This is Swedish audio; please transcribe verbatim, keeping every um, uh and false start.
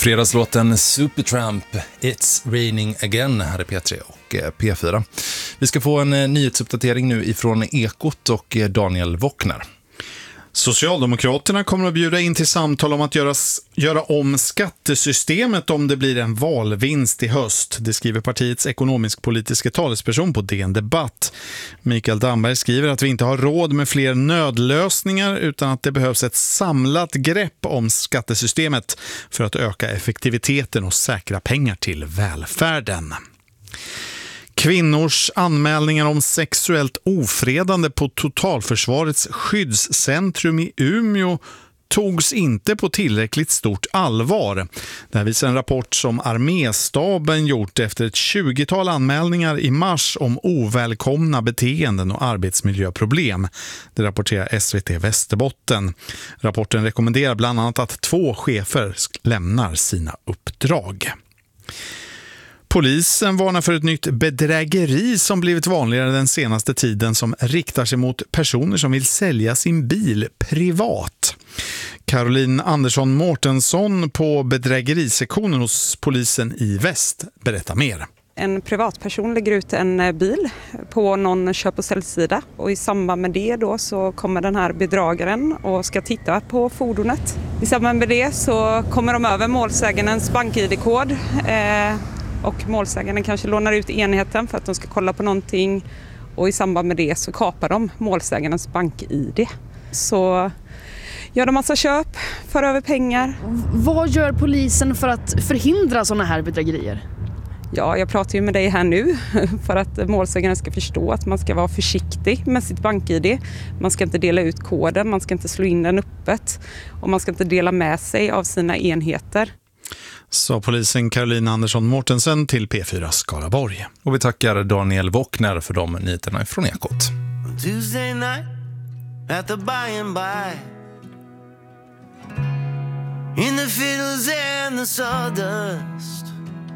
Fredagslåten Supertramp, It's Raining Again här är P tre och P fyra. Vi ska få en nyhetsuppdatering nu ifrån Ekot och Daniel Wockner. Socialdemokraterna kommer att bjuda in till samtal om att göras, göra om skattesystemet om det blir en valvinst i höst. Det skriver partiets ekonomisk-politiska talesperson på D N Debatt. Mikael Damberg skriver att vi inte har råd med fler nödlösningar utan att det behövs ett samlat grepp om skattesystemet för att öka effektiviteten och säkra pengar till välfärden. Kvinnors anmälningar om sexuellt ofredande på Totalförsvarets skyddscentrum i Umeå togs inte på tillräckligt stort allvar. Det här visar en rapport som arméstaben gjort efter ett tjugotal anmälningar i mars om ovälkomna beteenden och arbetsmiljöproblem. Det rapporterar S V T Västerbotten. Rapporten rekommenderar bland annat att två chefer lämnar sina uppdrag. Polisen varnar för ett nytt bedrägeri som blivit vanligare den senaste tiden som riktar sig mot personer som vill sälja sin bil privat. Caroline Andersson Mårtensson på bedrägerisektionen hos polisen i Väst berättar mer. En privatperson lägger ut en bil på någon köp- och säljsida och i samband med det då så kommer den här bedragaren och ska titta på fordonet. I samband med det så kommer de över målsägarens bank-I D-kod eh, och målsägaren kanske lånar ut enheten för att de ska kolla på någonting och i samband med det så kapar de målsägarens bank-I D. Så gör de massa köp, för över pengar. Vad gör polisen för att förhindra sådana här bedrägerier? Ja, jag pratar ju med dig här nu för att målsägaren ska förstå att man ska vara försiktig med sitt bank-I D. Man ska inte dela ut koden, man ska inte slå in den öppet och man ska inte dela med sig av sina enheter. Så polisen Caroline Andersson Mårtensen till P fyra Skaraborg. Och vi tackar Daniel Wockner för de nyheterna från Ekot. Tuesday night at the by and by, in the fiddles and the sawdust,